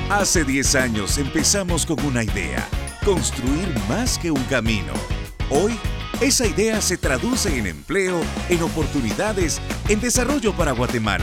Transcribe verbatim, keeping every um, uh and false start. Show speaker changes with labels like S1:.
S1: Hace diez años empezamos con una idea, construir más que un camino. Hoy, esa idea se traduce en empleo, en oportunidades, en desarrollo para Guatemala.